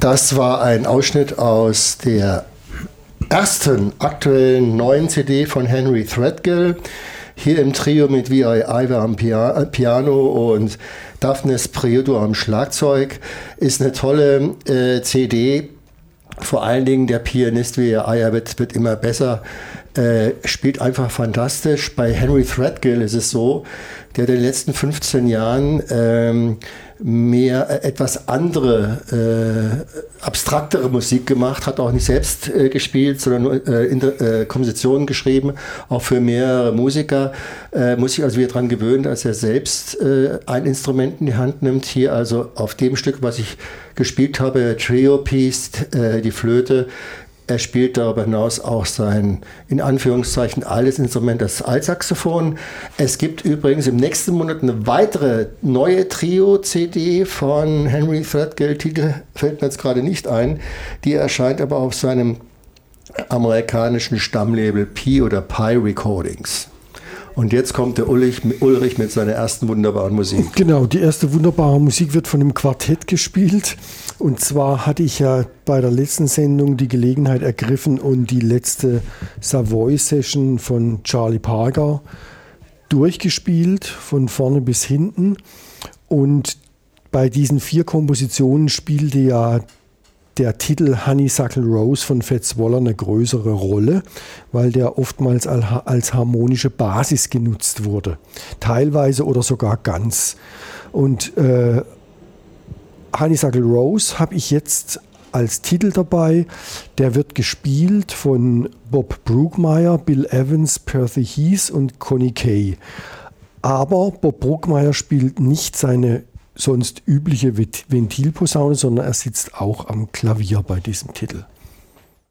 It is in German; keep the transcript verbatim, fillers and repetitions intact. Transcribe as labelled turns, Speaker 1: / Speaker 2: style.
Speaker 1: Das war ein Ausschnitt aus der ersten aktuellen neuen C D von Henry Threadgill. Hier im Trio mit V I Iver am Pia- Piano und Daphnis Priodo am Schlagzeug. Ist eine tolle äh, C D. Vor allen Dingen der Pianist wie Iver wird, wird immer besser. Äh, spielt einfach fantastisch. Bei Henry Threadgill ist es so, der in den letzten fünfzehn Jahren ähm, mehr äh, etwas andere, äh, abstraktere Musik gemacht, hat auch nicht selbst äh, gespielt, sondern nur äh, Inter- äh, Kompositionen geschrieben, auch für mehrere Musiker. Äh, muss sich also wieder daran gewöhnen, dass er selbst äh, ein Instrument in die Hand nimmt. Hier also auf dem Stück, was ich gespielt habe, Trio-Piece, äh, die Flöte. Er spielt darüber hinaus auch sein, in Anführungszeichen, altes Instrument, das Altsaxophon. Es gibt übrigens im nächsten Monat eine weitere neue Trio-C D von Henry Threadgill. Titel fällt mir jetzt gerade nicht ein. Die erscheint aber auf seinem amerikanischen Stammlabel Pi oder Pi Recordings. Und jetzt kommt der Ulrich, Ulrich mit seiner ersten wunderbaren Musik.
Speaker 2: Genau, die erste wunderbare Musik wird von einem Quartett gespielt. Und zwar hatte ich ja bei der letzten Sendung die Gelegenheit ergriffen und die letzte Savoy-Session von Charlie Parker durchgespielt, von vorne bis hinten. Und bei diesen vier Kompositionen spielte ja der Titel Honeysuckle Rose von Fats Waller eine größere Rolle, weil der oftmals als harmonische Basis genutzt wurde. Teilweise oder sogar ganz. Und äh, Honeysuckle Rose habe ich jetzt als Titel dabei. Der wird gespielt von Bob Brookmeyer, Bill Evans, Percy Heath und Connie Kay. Aber Bob Brookmeyer spielt nicht seine sonst übliche Ventilposaune, sondern er sitzt auch am Klavier bei diesem Titel.